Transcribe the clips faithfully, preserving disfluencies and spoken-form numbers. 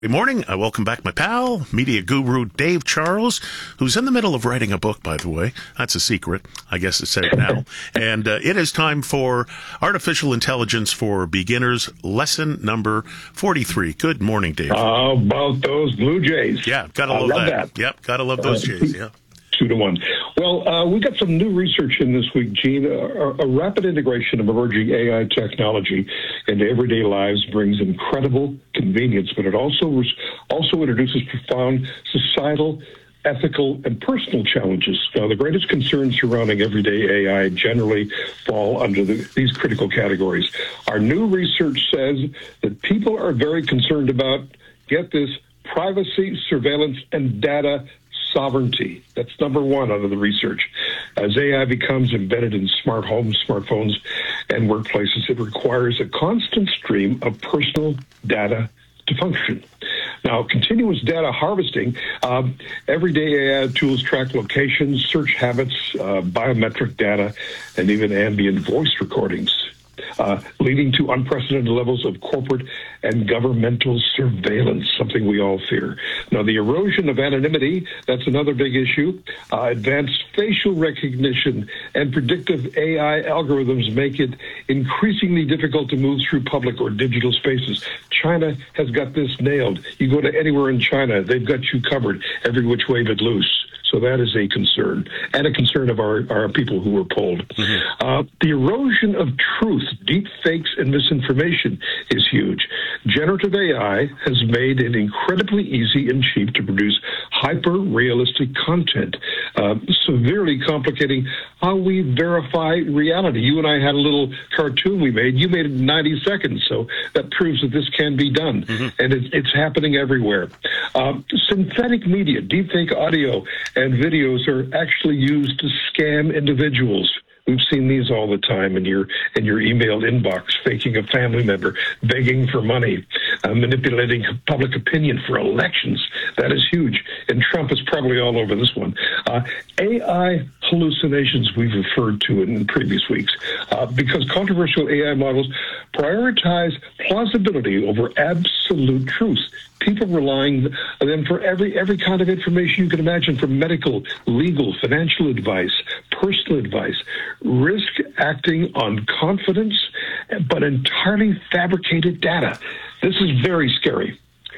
Good morning. I welcome back my pal, media guru Dave Charles, who's in the middle of writing a book, by the way. That's a secret. I guess it's said now. And uh, it is time for Artificial Intelligence for Beginners, lesson number forty-three. Good morning, Dave. How about those Blue Jays? Yeah, gotta love, love that. that. Yep, gotta love those uh, Jays, yeah. Two to one. Well, uh, we got some new research in this week, Gene. A, a rapid integration of emerging A I technology into everyday lives brings incredible convenience, but it also also introduces profound societal, ethical, and personal challenges. Now, the greatest concerns surrounding everyday A I generally fall under the, these critical categories. Our new research says that people are very concerned about, get this, privacy, surveillance, and data sovereignty. That's number one out of the research. As A I becomes embedded in smart homes, smartphones, and workplaces, it requires a constant stream of personal data to function. Now, continuous data harvesting, um, everyday A I tools track locations, search habits, uh, biometric data, and even ambient voice recordings, uh, leading to unprecedented levels of corporate and governmental surveillance, something we all fear. Now, the erosion of anonymity, that's another big issue. Uh, advanced facial recognition and predictive A I algorithms make it increasingly difficult to move through public or digital spaces. China has got this nailed. You go to anywhere in China, they've got you covered every which way but loose. So that is a concern, and a concern of our, our people who were polled. Mm-hmm. Uh, the erosion of truth, deep fakes, and misinformation is huge. Generative A I has made it incredibly easy and cheap to produce hyper-realistic content, uh, severely complicating how we verify reality. You and I had a little cartoon we made. You made it in ninety seconds, so that proves that this can be done, mm-hmm. and it, it's happening everywhere. Um, synthetic media, deepfake audio, and videos are actually used to scam individuals. We've seen these all the time in your in your email inbox, faking a family member, begging for money, uh, manipulating public opinion for elections. That is huge. And Trump is probably all over this one. Uh, A I hallucinations we've referred to in previous weeks, uh, because controversial A I models prioritize plausibility over absolute truth. People relying on them for every every kind of information you can imagine, from medical, legal, financial advice, personal advice, risk acting on confidence, but entirely fabricated data. This is very scary.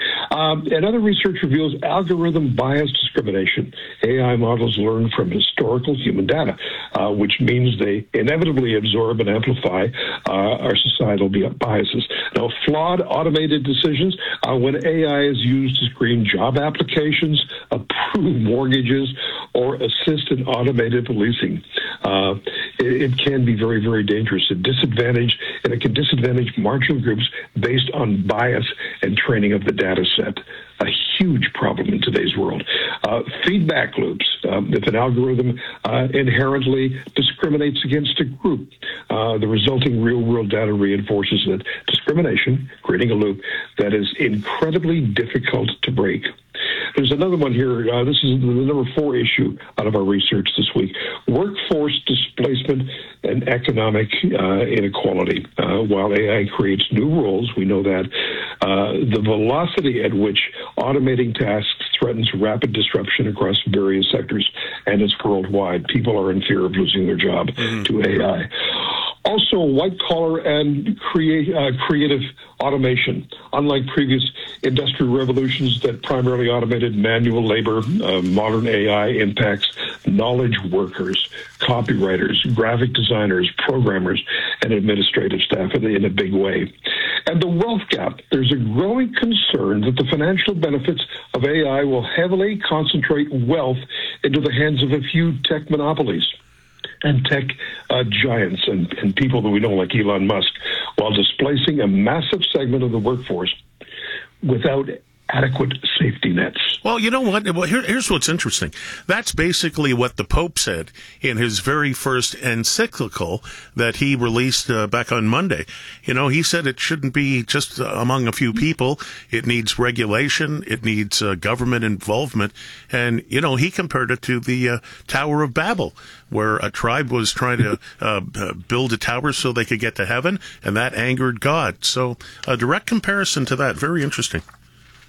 Um, and other research reveals algorithm bias discrimination. A I models learn from historical human data, uh, which means they inevitably absorb and amplify uh, our societal biases. Now, flawed automated decisions, uh, when A I is used to screen job applications, approve mortgages, or assist in automated policing, uh, it, it can be very, very dangerous. It disadvantage, and it can disadvantage marginal groups based on bias and training of the data set. A huge problem in today's world. Uh, feedback loops. Um, if an algorithm uh, inherently discriminates against a group, uh, the resulting real-world data reinforces that discrimination, creating a loop that is incredibly difficult to break. There's another one here. Uh, this is the number four issue out of our research this week: workforce displacement and economic uh, inequality. Uh, while A I creates new roles, we know that uh, the velocity at which automating tasks threatens rapid disruption across various sectors, and it's worldwide. People are in fear of losing their job mm-hmm. to A I. Also, white-collar and create, uh, creative automation. Unlike previous industrial revolutions that primarily automated manual labor, uh, modern A I impacts knowledge workers, copywriters, graphic designers, programmers, and administrative staff in, in a big way. And the wealth gap. There's a growing concern that the financial benefits of A I will heavily concentrate wealth into the hands of a few tech monopolies and tech uh, giants and, and people that we know like Elon Musk, while displacing a massive segment of the workforce without adequate safety nets. Well, you know what? Well, here, here's what's interesting. That's basically what the Pope said in his very first encyclical that he released uh, back on Monday. You know, he said it shouldn't be just uh, among a few people. It needs regulation. It needs uh, government involvement. And, you know, he compared it to the uh, Tower of Babel, where a tribe was trying to uh, build a tower so they could get to heaven, and that angered God. So a direct comparison to that. Very interesting.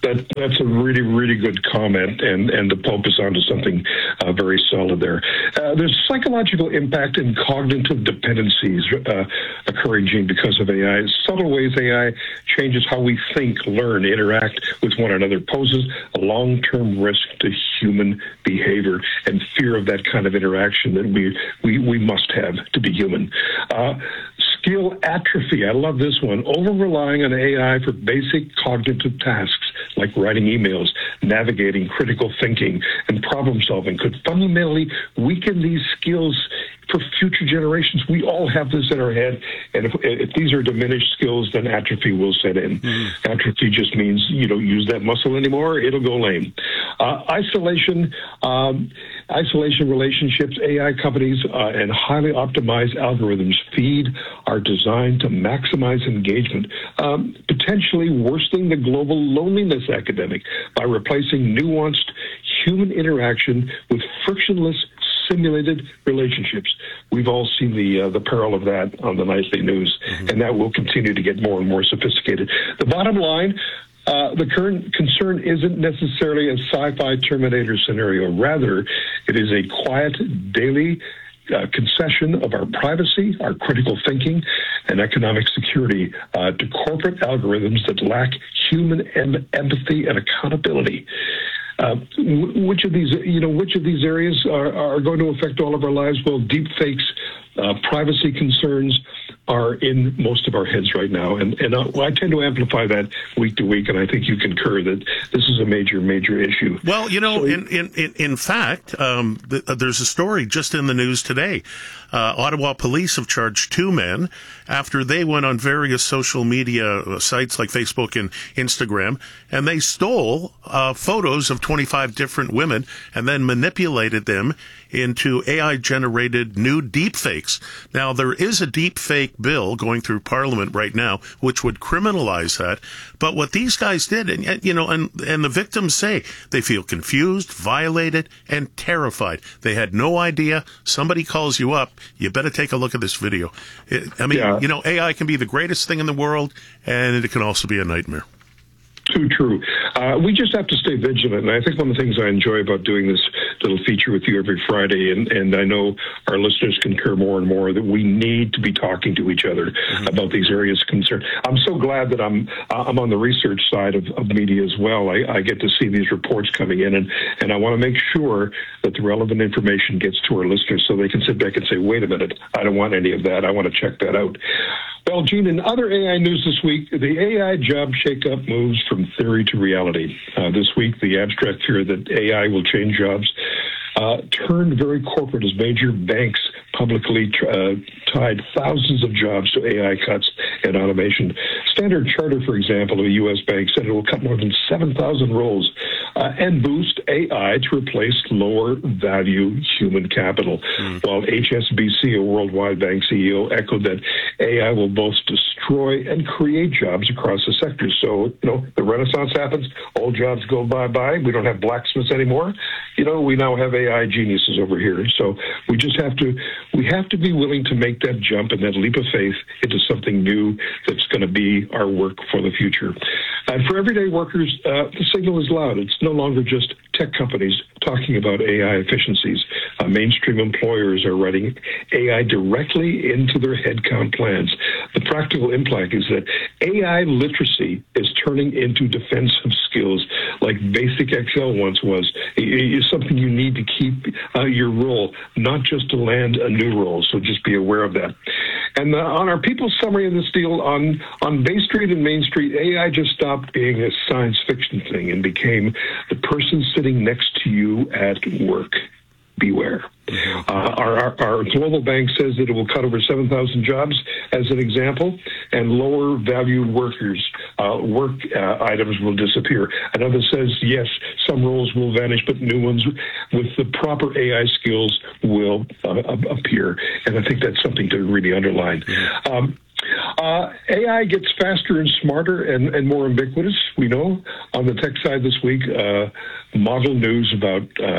That, that's a really, really good comment, and, and the Pope is onto something uh, very solid there. Uh, there's psychological impact and cognitive dependencies uh, occurring, Gene, because of A I. Subtle ways A I changes how we think, learn, interact with one another poses a long-term risk to human behavior and fear of that kind of interaction that we, we, we must have to be human. Uh, skill atrophy. I love this one. Over-relying on A I for basic cognitive tasks like writing emails, navigating critical thinking, and problem solving could fundamentally weaken these skills for future generations. We all have this in our head, and if, if these are diminished skills, then atrophy will set in. Mm. Atrophy just means you don't use that muscle anymore, it'll go lame. Uh, isolation, um, isolation relationships, A I companies, uh, and highly optimized algorithms feed are designed to maximize engagement, um, potentially worsening the global loneliness epidemic by replacing nuanced human interaction with frictionless simulated relationships. We've all seen the uh, the peril of that on the nightly news, mm-hmm. and that will continue to get more and more sophisticated. The bottom line, uh, the current concern isn't necessarily a sci-fi Terminator scenario. Rather, it is a quiet, daily Uh, concession of our privacy, our critical thinking, and economic security uh, to corporate algorithms that lack human em- empathy and accountability. Uh, w- which of these, you know, which of these areas are, are going to affect all of our lives? Well, deep fakes, uh, privacy concerns are in most of our heads right now, and and I, I tend to amplify that week to week, and I think you concur that this is a major, major issue. Well, you know, so, in, in in in fact, um, th- there's a story just in the news today. Uh, Ottawa police have charged two men after they went on various social media sites like Facebook and Instagram, and they stole uh, photos of twenty-five different women and then manipulated them into A I-generated new deepfakes. Now, there is a deepfake bill going through Parliament right now, which would criminalize that. But what these guys did, and you know, and and the victims say they feel confused, violated, and terrified. They had no idea. Somebody calls you up, you better take a look at this video. It, I mean, yeah. you know, A I can be the greatest thing in the world, and it can also be a nightmare. Too true. Uh, we just have to stay vigilant. And I think one of the things I enjoy about doing this little feature with you every Friday, and, and I know our listeners concur more and more, that we need to be talking to each other mm-hmm. about these areas of concern. I'm so glad that I'm I'm on the research side of, of media as well. I, I get to see these reports coming in, and, and I want to make sure that the relevant information gets to our listeners so they can sit back and say, wait a minute, I don't want any of that. I want to check that out. Well, Gene, in other A I news this week, the A I job shakeup moves from theory to reality. Uh, this week, the abstract fear that A I will change jobs uh, turned very corporate as major banks publicly uh, tied thousands of jobs to A I cuts and automation. Standard Chartered, for example, a U S bank, said it will cut more than seven thousand roles uh, and boost A I to replace lower value human capital. Mm. While H S B C, a worldwide bank C E O, echoed that A I will both destroy and create jobs across the sector. So, you know, the renaissance happens, old jobs go bye-bye. We don't have blacksmiths anymore. You know, we now have A I geniuses over here. So we just have to, we have to be willing to make that jump and that leap of faith into something new that's going to be our work for the future. And for everyday workers, uh, the signal is loud. It's no longer just tech companies talking about A I efficiencies. Uh, mainstream employers are writing A I directly into their headcount plans. The practical impact is that A I literacy is turning into defensive skills like basic Excel once was. It is something you need to keep uh, your role, not just to land a new role. So just be aware of that. And uh, on our people's summary of this deal, on, on Bay Street and Main Street, A I just stopped being a science fiction thing and became the person sitting next to you at work. Beware. Uh, our, our, our global bank says that it will cut over seven thousand jobs, as an example, and lower value workers, uh, work uh, items will disappear. Another says, yes, some roles will vanish, but new ones with the proper A I skills will uh, appear. And I think that's something to really underline. Um, Uh, A I gets faster and smarter and, and more ubiquitous, we know. On the tech side this week, uh, model news about uh,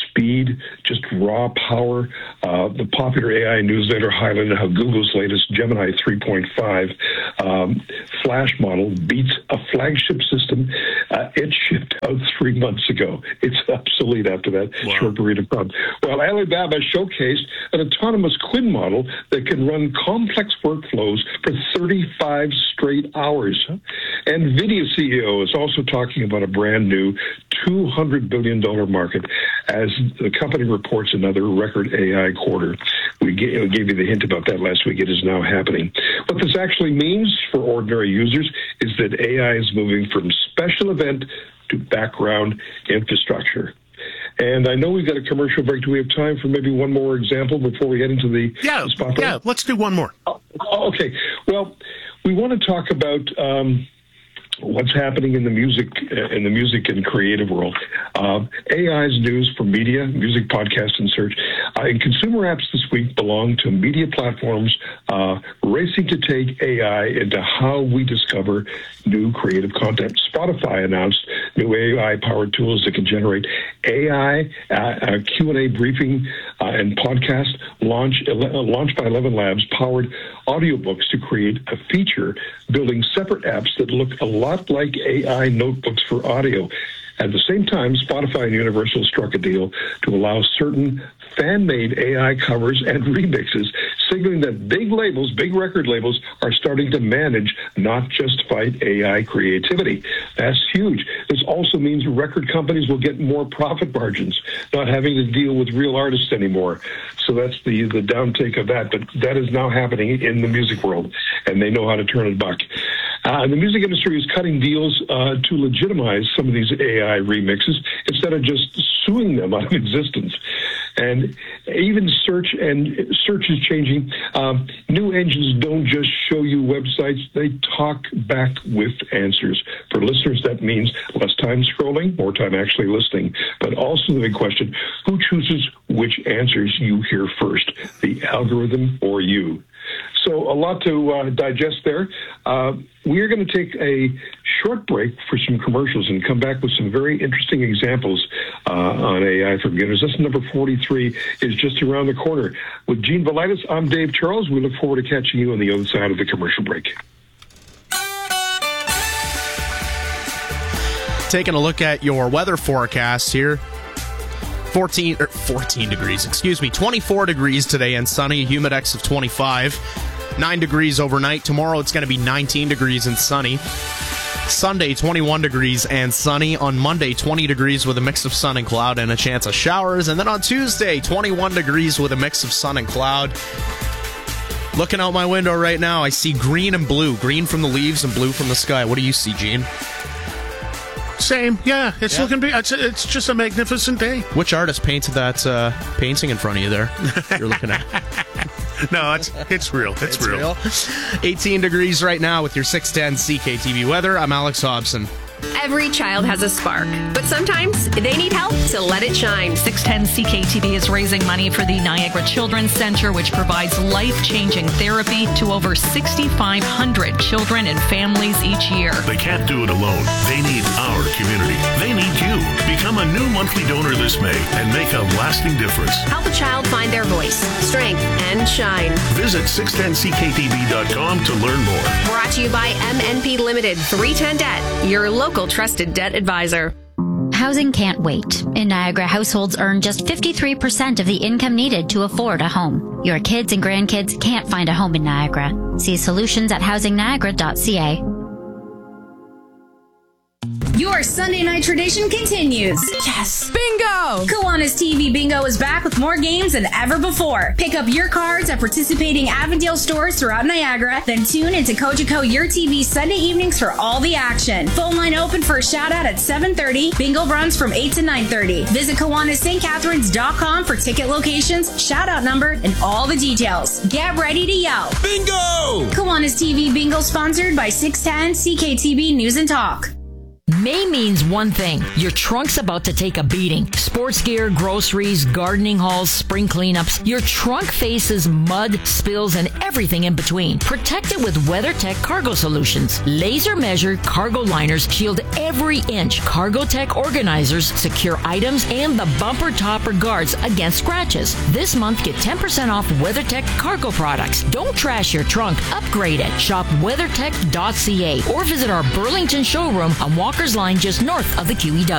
speed, just raw power. Uh, the popular A I newsletter highlighted how Google's latest Gemini three point five um, Flash model beats a flagship system uh, it shipped out three months ago. It's obsolete after that wow. short period of time. Well, Alibaba showcased an autonomous Quinn model that can run complex workflows for thirty-five straight hours. And NVIDIA C E O is also talking about a brand new two hundred billion dollars market as the company reports another record A I quarter. We gave, we gave you the hint about that last week. It is now happening. What this actually means for ordinary users is that A I is moving from special event to background infrastructure. And I know we've got a commercial break. Do we have time for maybe one more example before we head into the yeah, spotlight? Yeah, let's do one more. Oh, okay. Well, we want to talk about um, what's happening in the music in the music and creative world. Uh, A I's news for media, music, podcast, and search. Uh, and consumer apps this week belong to media platforms uh, racing to take A I into how we discover new creative content. Spotify announced new A I-powered tools that can generate A I uh, Q and A briefing uh, and podcast launch uh, launched by Eleven Labs powered audiobooks to create a feature building separate apps that look a lot like A I notebooks for audio. At the same time, Spotify and Universal struck a deal to allow certain fan-made A I covers and remixes, signaling that big labels, big record labels, are starting to manage, not just fight A I creativity. That's huge. This also means record companies will get more profit margins, not having to deal with real artists anymore. So that's the, the downtake of that. But that is now happening in the music world, and they know how to turn a buck. Uh, the music industry is cutting deals uh, to legitimize some of these A I remixes instead of just suing them out of existence. And even search and search is changing. Um, new engines don't just show you websites, they talk back with answers. For listeners, that means less time scrolling, more time actually listening. But also the big question, who chooses which answers you hear first, the algorithm or you? So a lot to uh, digest there. Uh, we are going to take a short break for some commercials and come back with some very interesting examples uh, on A I for beginners. Lesson number forty-three is just around the corner. With Gene Velitis, I'm Dave Charles. We look forward to catching you on the other side of the commercial break. Taking a look at your weather forecast here. fourteen, er, fourteen degrees, excuse me, twenty-four degrees today and sunny, humidex of twenty-five, nine degrees overnight. Tomorrow it's going to be nineteen degrees and sunny. Sunday, twenty-one degrees and sunny. On Monday, twenty degrees with a mix of sun and cloud and a chance of showers. And then on Tuesday, twenty-one degrees with a mix of sun and cloud. Looking out my window right now, I see green and blue. Green from the leaves and blue from the sky. What do you see, Gene? Same, yeah. It's yeah. looking. It's it's just a magnificent day. Which artist painted that uh, painting in front of you there? You're looking at. No, it's it's real. It's, it's real. real. eighteen degrees right now with your six ten C K T V weather. I'm Alex Hobson. Every child has a spark, but sometimes they need help to let it shine. six ten C K T V is raising money for the Niagara Children's Center, which provides life-changing therapy to over sixty-five hundred children and families each year. They can't do it alone. They need our community. They need you. Become a new monthly donor this May and make a lasting difference. Help a child find their voice, strength, and shine. Visit six ten C K T V dot com to learn more. Brought to you by M N P Limited, three ten Debt, your local trusted debt advisor. Housing can't wait. In Niagara, households earn just fifty-three percent of the income needed to afford a home. Your kids and grandkids can't find a home in Niagara. See solutions at housing niagara dot c a. Your Sunday night tradition continues. Yes! Bingo! Kiwanis T V Bingo is back with more games than ever before. Pick up your cards at participating Avondale stores throughout Niagara, then tune into Cogeco Your T V Sunday evenings for all the action. Phone line open for a shout-out at seven thirty. Bingo runs from eight to nine thirty. Visit Kiwanis St Catharines dot com for ticket locations, shout-out number, and all the details. Get ready to yell. Bingo! Kiwanis T V Bingo sponsored by six ten C K T V News and Talk. May means one thing. Your trunk's about to take a beating. Sports gear, groceries, gardening hauls, spring cleanups. Your trunk faces mud, spills, and everything in between. Protect it with WeatherTech Cargo Solutions. Laser measured cargo liners shield every inch. CargoTech organizers secure items and the bumper topper guards against scratches. This month, get ten percent off WeatherTech cargo products. Don't trash your trunk. Upgrade it. Shop weathertech dot c a or visit our Burlington showroom on Walker's Line just north of the Q E W.